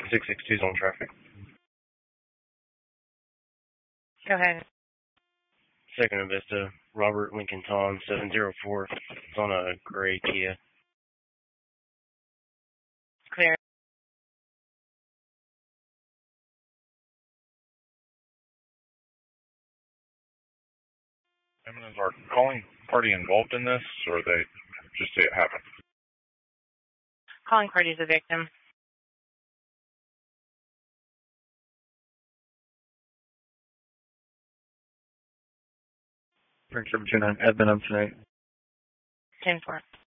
662's on traffic. Go ahead. Second Vista, Robert Lincoln Tom, 704. It's on a gray Kia. Clear. Is our calling party involved in this, or they just say it happened? Calling party is a victim. Frank 729, admin up tonight. 10-4.